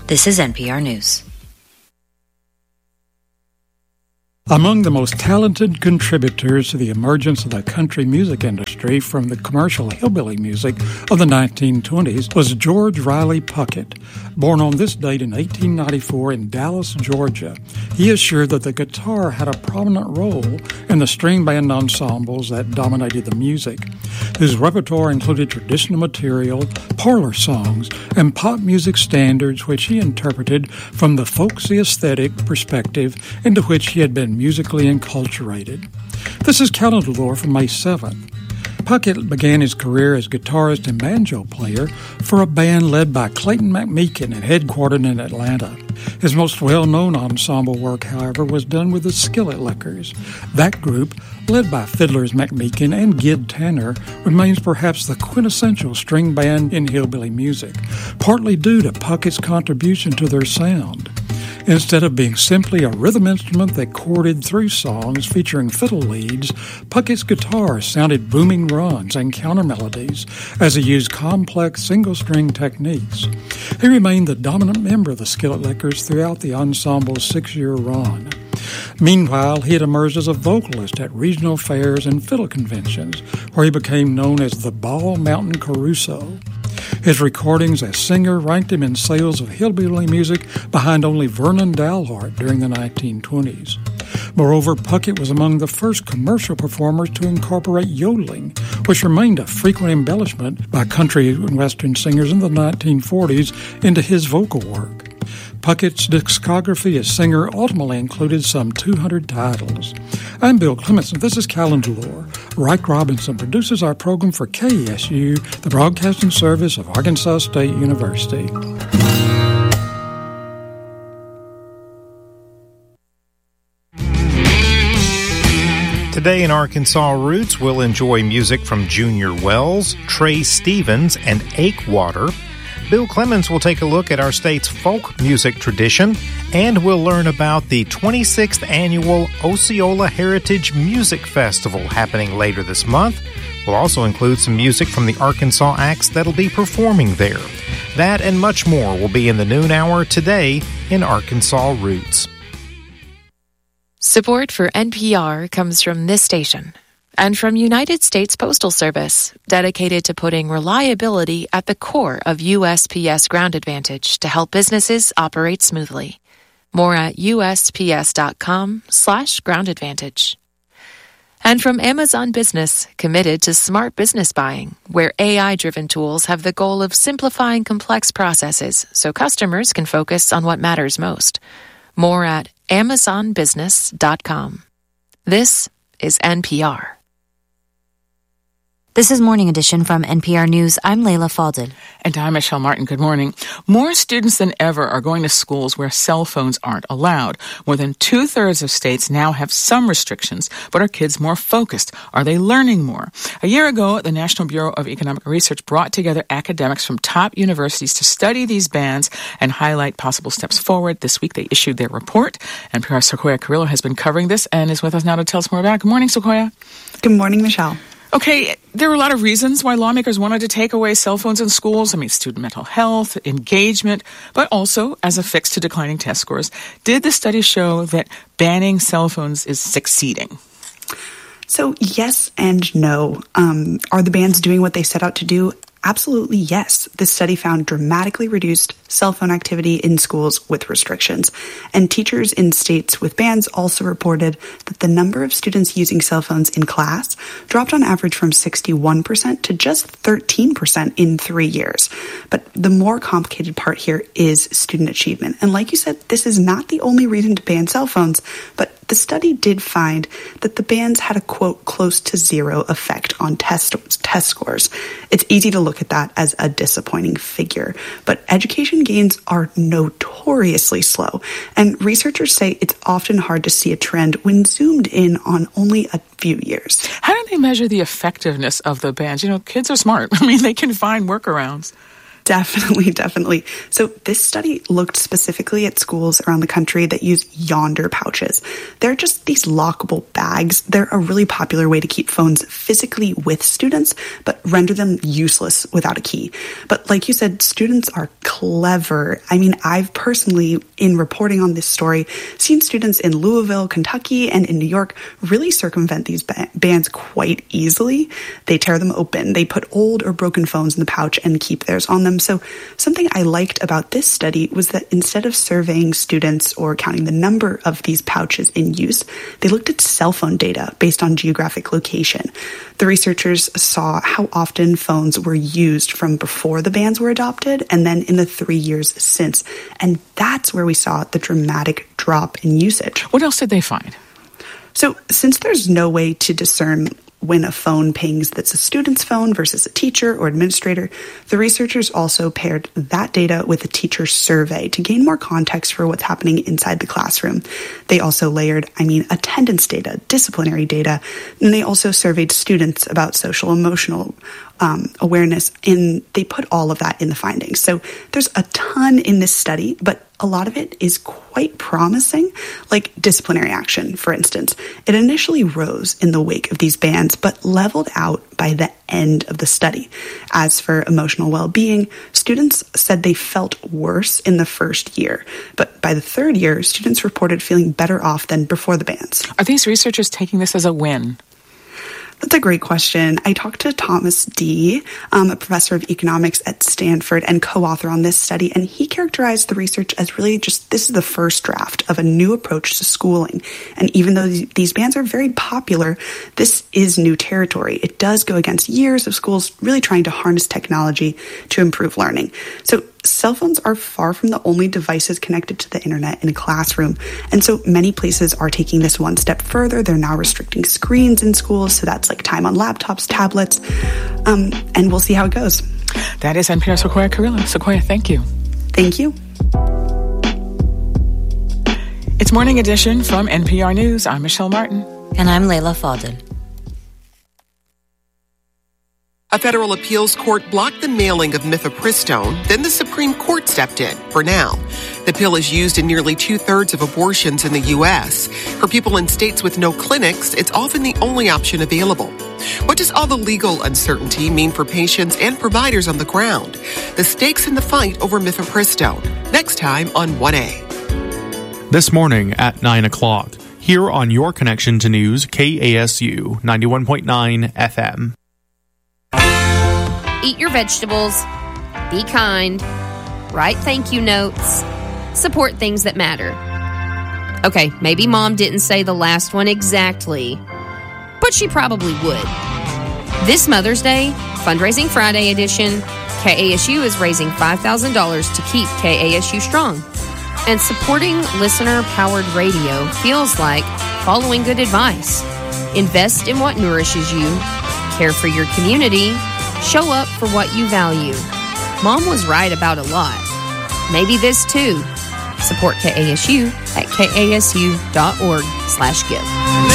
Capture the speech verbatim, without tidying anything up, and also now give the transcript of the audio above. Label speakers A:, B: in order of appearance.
A: This is N P R News.
B: Among the most talented contributors to the emergence of the country music industry from the commercial hillbilly music of the nineteen twenties was George Riley Puckett. Born on this date in eighteen ninety-four in Dallas, Georgia, he assured that the guitar had a prominent role in the string band ensembles that dominated the music. His repertoire included traditional material, parlor songs, and pop music standards which he interpreted from the folksy aesthetic perspective into which he had been musically enculturated. This is calendar lore for May seventh. Puckett began his career as guitarist and banjo player for a band led by Clayton McMeekin and headquartered in Atlanta. His most well-known ensemble work, however, was done with the Skillet Lickers. That group, led by fiddlers McMeekin and Gid Tanner, remains perhaps the quintessential string band in hillbilly music, partly due to Puckett's contribution to their sound. Instead of being simply a rhythm instrument that chorded through songs featuring fiddle leads, Puckett's guitar sounded booming runs and counter melodies as he used complex single-string techniques. He remained the dominant member of the Skillet Lickers throughout the ensemble's six-year run. Meanwhile, he had emerged as a vocalist at regional fairs and fiddle conventions, where he became known as the Ball Mountain Caruso. His recordings as singer ranked him in sales of hillbilly music behind only Vernon Dalhart during the nineteen twenties. Moreover, Puckett was among the first commercial performers to incorporate yodeling, which remained a frequent embellishment by country and western singers in the nineteen forties, into his vocal work. Puckett's discography as singer ultimately included some two hundred titles. I'm Bill Clements, and this is Calendar Lore. Reich Robinson produces our program for K E S U, the broadcasting service of Arkansas State University.
C: Today in Arkansas Roots, we'll enjoy music from Junior Wells, Trey Stevens, and Achewater. Bill Clemens will take a look at our state's folk music tradition, and we'll learn about the twenty-sixth Annual Osceola Heritage Music Festival happening later this month. We'll also include some music from the Arkansas acts that'll be performing there. That and much more will be in the noon hour today in Arkansas Roots.
D: Support for N P R comes from this station and from United States Postal Service, dedicated to putting reliability at the core of U S P S Ground Advantage to help businesses operate smoothly. More at usps.com slash ground advantage. And from Amazon Business, committed to smart business buying, where A I-driven tools have the goal of simplifying complex processes so customers can focus on what matters most. More at amazon business dot com. This is N P R.
A: This is Morning Edition from N P R News. I'm Layla Faldin.
E: And I'm Michelle Martin. Good morning. More students than ever are going to schools where cell phones aren't allowed. More than two-thirds of states now have some restrictions, but are kids more focused? Are they learning more? A year ago, the National Bureau of Economic Research brought together academics from top universities to study these bans and highlight possible steps forward. This week, they issued their report. N P R's Sequoia Carrillo has been covering this and is with us now to tell us more about it. Good morning, Sequoia.
F: Good morning, Michelle.
E: Okay, there are a lot of reasons why lawmakers wanted to take away cell phones in schools. I mean, student mental health, engagement, but also as a fix to declining test scores. Did the study show that banning cell phones is succeeding?
F: So yes and no. Um, are the bans doing what they set out to do? Absolutely, yes. This study found dramatically reduced cell phone activity in schools with restrictions. And teachers in states with bans also reported that the number of students using cell phones in class dropped on average from sixty-one percent to just thirteen percent in three years. But the more complicated part here is student achievement. And like you said, this is not the only reason to ban cell phones, but the study did find that the bans had a, quote, close to zero effect on test, test scores. It's easy to look at that as a disappointing figure, but education gains are notoriously slow, and researchers say it's often hard to see a trend when zoomed in on only a few years.
E: How do they measure the effectiveness of the bans? You know, kids are smart. I mean, they can find workarounds.
F: Definitely, definitely. So this study looked specifically at schools around the country that use Yonder pouches. They're just these lockable bags. They're a really popular way to keep phones physically with students, but render them useless without a key. But like you said, students are clever. I mean, I've personally, in reporting on this story, seen students in Louisville, Kentucky, and in New York really circumvent these ba- bans quite easily. They tear them open. They put old or broken phones in the pouch and keep theirs on them. So something I liked about this study was that instead of surveying students or counting the number of these pouches in use, they looked at cell phone data based on geographic location. The researchers saw how often phones were used from before the bans were adopted and then in the three years since. And that's where we saw the dramatic drop in usage.
E: What else did they find?
F: So since there's no way to discern when a phone pings that's a student's phone versus a teacher or administrator, the researchers also paired that data with a teacher survey to gain more context for what's happening inside the classroom. They also layered, I mean, attendance data, disciplinary data, and they also surveyed students about social emotional um, awareness, and they put all of that in the findings. So there's a ton in this study, but a lot of it is quite promising, like disciplinary action, for instance. It initially rose in the wake of these bans, but leveled out by the end of the study. As for emotional well-being, students said they felt worse in the first year, but by the third year, students reported feeling better off than before the bans.
E: Are these researchers taking this as a win?
F: That's a great question. I talked to Thomas Dee, um, a professor of economics at Stanford and co-author on this study, and he characterized the research as really just this is the first draft of a new approach to schooling. And even though these bans are very popular, this is new territory. It does go against years of schools really trying to harness technology to improve learning. So cell phones are far from the only devices connected to the internet in a classroom. And so many places are taking this one step further. They're now restricting screens in schools. So that's like time on laptops, tablets. Um, and we'll see how it goes.
E: That is N P R Sequoia Carrillo. Sequoia, thank you.
F: Thank you.
E: It's Morning Edition from N P R News. I'm Michelle Martin.
A: And I'm Layla Fadel.
G: A federal appeals court blocked the mailing of mifepristone, then the Supreme Court stepped in, for now. The pill is used in nearly two-thirds of abortions in the U S. For people in states with no clinics, it's often the only option available. What does all the legal uncertainty mean for patients and providers on the ground? The stakes in the fight over mifepristone. Next time on one A.
H: This morning at nine o'clock, here on your connection to news, K A S U ninety-one point nine F M.
I: Eat your vegetables, be kind, write thank you notes, support things that matter. Okay, maybe Mom didn't say the last one exactly, but she probably would. This Mother's Day, Fundraising Friday edition, K A S U is raising five thousand dollars to keep K A S U strong. And supporting listener-powered radio feels like following good advice. Invest in what nourishes you, care for your community, show up for what you value. Mom was right about a lot. Maybe this too. Support K A S U at kasu.org slash give.